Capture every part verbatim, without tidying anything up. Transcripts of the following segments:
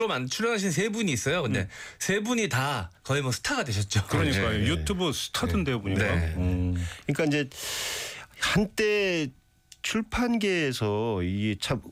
만 출연하신 세 분이 있어요. 근데 음. 세 분이 다 거의 뭐 스타가 되셨죠. 그러니까요. 네. 유튜브 스타던데요, 네. 보니까. 네. 음. 그러니까 이제 한때 출판계에서 이 참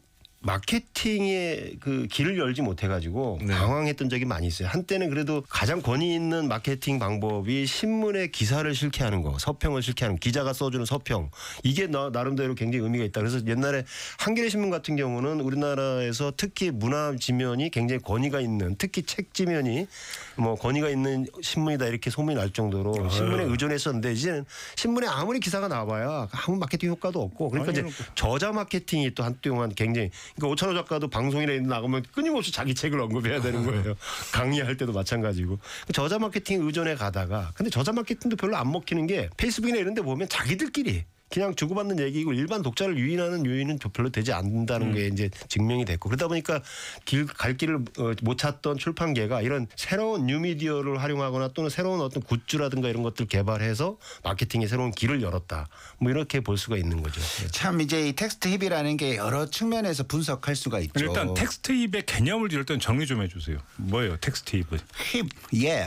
마케팅의 그 길을 열지 못해가지고 네. 방황했던 적이 많이 있어요. 한때는 그래도 가장 권위 있는 마케팅 방법이 신문에 기사를 실게 하는 거, 서평을 실게 하는 기자가 써주는 서평. 이게 나, 나름대로 굉장히 의미가 있다. 그래서 옛날에 한겨레 신문 같은 경우는 우리나라에서 특히 문화 지면이 굉장히 권위가 있는, 특히 책 지면이 뭐 권위가 있는 신문이다 이렇게 소문이 날 정도로 아유. 신문에 의존했었는데 이제는 신문에 아무리 기사가 나와봐야 아무 마케팅 효과도 없고 그러니까 아니, 이제 저자 마케팅이 또 한동안 굉장히 그러니까 오찬호 작가도 방송이나 나가면 끊임없이 자기 책을 언급해야 되는 거예요. 강의할 때도 마찬가지고. 저자 마케팅 의존해 가다가 근데 저자 마케팅도 별로 안 먹히는 게 페이스북이나 이런 데 보면 자기들끼리 그냥 주고받는 얘기고 일반 독자를 유인하는 요인은 별로 되지 않는다는 음. 게 이제 증명이 됐고 그러다 보니까 길, 갈 길을 못 찾던 출판계가 이런 새로운 뉴미디어를 활용하거나 또는 새로운 어떤 굿즈라든가 이런 것들 개발해서 마케팅의 새로운 길을 열었다. 뭐 이렇게 볼 수가 있는 거죠. 참 이제 이 텍스트 힙이라는 게 여러 측면에서 분석할 수가 있죠. 일단 텍스트 힙의 개념을 일단 정리 좀 해주세요. 뭐예요, 텍스트 힙은? 힙, 예.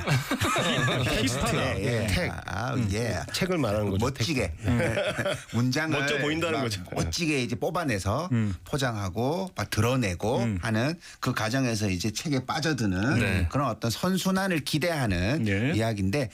힙하다. 예. 텍. 아, 음. 예. 책을 말하는 거죠. 멋지게. 문장을 멋져 보인다는 거죠. 멋지게 이제 뽑아내서 음. 포장하고 막 드러내고 음. 하는 그 과정에서 이제 책에 빠져드는 네. 그런 어떤 선순환을 기대하는 네. 이야기인데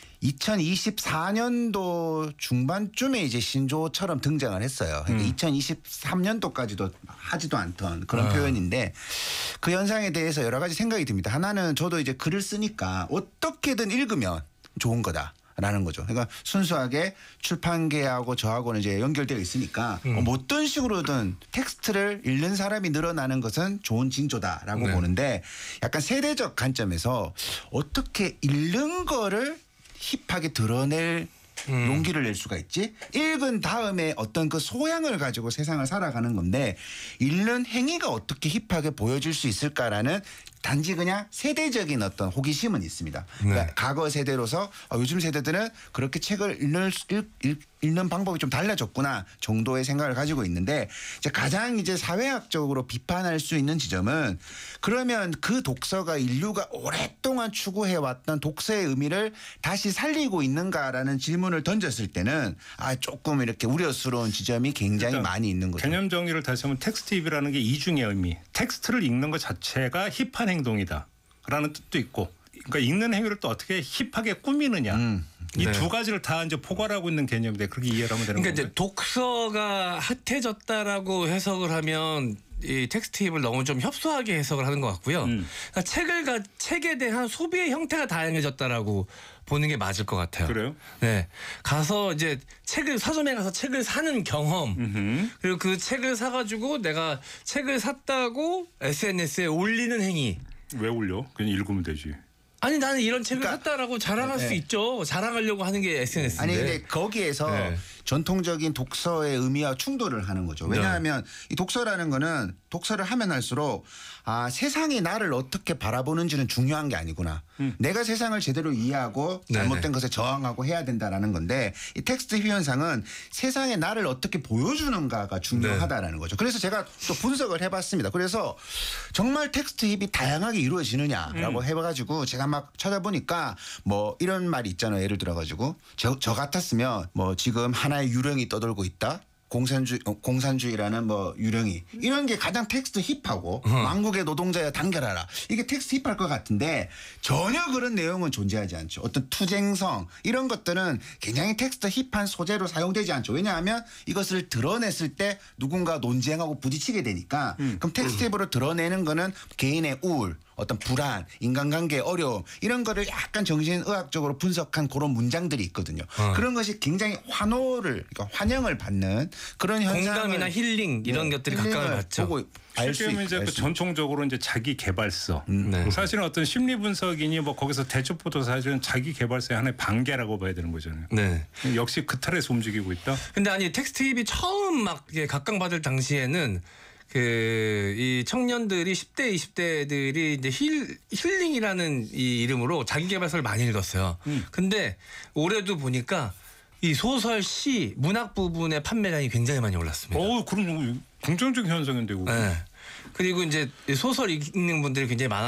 이천이십사 년도 중반쯤에 이제 신조어처럼 등장을 했어요. 그러니까 음. 이천이십삼 년도까지도 하지도 않던 그런 아. 표현인데 그 현상에 대해서 여러 가지 생각이 듭니다. 하나는 저도 이제 글을 쓰니까 어떻게든 읽으면 좋은 거다. 라는 거죠. 그러니까 순수하게 출판계하고 저하고는 이제 연결되어 있으니까 음. 뭐 어떤 식으로든 텍스트를 읽는 사람이 늘어나는 것은 좋은 징조다라고 네. 보는데 약간 세대적 관점에서 어떻게 읽는 거를 힙하게 드러낼 음. 용기를 낼 수가 있지? 읽은 다음에 어떤 그 소양을 가지고 세상을 살아가는 건데 읽는 행위가 어떻게 힙하게 보여줄 수 있을까라는 단지 그냥 세대적인 어떤 호기심은 있습니다. 그러니까 네. 과거 세대로서 어, 요즘 세대들은 그렇게 책을 읽는, 읽, 읽, 읽는 방법이 좀 달라졌구나 정도의 생각을 가지고 있는데 이제 가장 이제 사회학적으로 비판할 수 있는 지점은 그러면 그 독서가 인류가 오랫동안 추구해왔던 독서의 의미를 다시 살리고 있는가라는 질문을 던졌을 때는 아 조금 이렇게 우려스러운 지점이 굉장히 많이 있는 거죠. 개념 정리를 다시 하면 텍스트 힙이라는 게 이중의 의미. 텍스트를 읽는 것 자체가 힙한 행동이다 라는 뜻도 있고 그러니까 읽는 행위를 또 어떻게 힙하게 꾸미느냐 음. 이 두 네. 가지를 다 이제 포괄하고 있는 개념인데 그렇게 이해를 하면 되는 그러니까 건가요? 이제 독서가 핫해졌다라고 해석을 하면 이 텍스트 힙을 너무 좀 협소하게 해석을 하는 것 같고요. 음. 그러니까 책을 가 책에 대한 소비의 형태가 다양해졌다라고 보는 게 맞을 것 같아요. 그래요? 네, 가서 이제 책을 서점에 가서 책을 사는 경험 음흠. 그리고 그 책을 사가지고 내가 책을 샀다고 에스엔에스에 올리는 행위. 왜 올려? 그냥 읽으면 되지. 아니 나는 이런 책을 그러니까, 샀다라고 자랑할 네. 수 있죠. 자랑하려고 하는 게 에스엔에스인데. 아니 근데 거기에서 네. 전통적인 독서의 의미와 충돌을 하는 거죠. 왜냐하면 네. 이 독서라는 거는 독서를 하면 할수록 아 세상이 나를 어떻게 바라보는지는 중요한 게 아니구나. 음. 내가 세상을 제대로 이해하고 잘못된 네네. 것에 저항하고 해야 된다라는 건데 이 텍스트 현상은 세상에 나를 어떻게 보여주는가가 중요하다라는 네. 거죠. 그래서 제가 또 분석을 해봤습니다. 그래서 정말 텍스트 힙이 다양하게 이루어지느냐라고 음. 해봐가지고 제가 막 찾아보니까 뭐 이런 말이 있잖아요. 예를 들어가지고 저, 저 같았으면 뭐 지금 하나의 유령이 떠돌고 있다. 공산주의, 공산주의라는 뭐 유령이 이런 게 가장 텍스트 힙하고 어. 왕국의 노동자여 단결하라. 이게 텍스트 힙할 것 같은데 전혀 그런 내용은 존재하지 않죠. 어떤 투쟁성 이런 것들은 굉장히 텍스트 힙한 소재로 사용되지 않죠. 왜냐하면 이것을 드러냈을 때 누군가 논쟁하고 부딪히게 되니까 음. 그럼 텍스트 힙으로 드러내는 거는 개인의 우울 어떤 불안, 인간관계의 어려움 이런 거를 약간 정신의학적으로 분석한 그런 문장들이 있거든요. 어. 그런 것이 굉장히 환호를 그러니까 환영을 받는 그런 현상 공감이나 힐링 이런 네. 것들이 각광을 받죠. 보고 알 수 실제로 이제 그 전통적으로 이제 자기 개발서 음, 네. 사실은 어떤 심리 분석이니 뭐 거기서 대처포도 사실은 자기 개발서의 하나의 반개라고 봐야 되는 거잖아요. 네. 역시 그 틀에서 움직이고 있다. 근데 아니 텍스트 힙이 처음 막 각광받을 당시에는 그 이 청년들이 십 대, 이십 대들이 이제 힐, 힐링이라는 이 이름으로 자기 개발서를 많이 읽었어요. 음. 근데 올해도 보니까 이 소설, 시, 문학 부분의 판매량이 굉장히 많이 올랐습니다. 어, 그럼 긍정적인 현상인데 그거. 네. 그리고 이제 소설 읽는 분들이 굉장히 많아.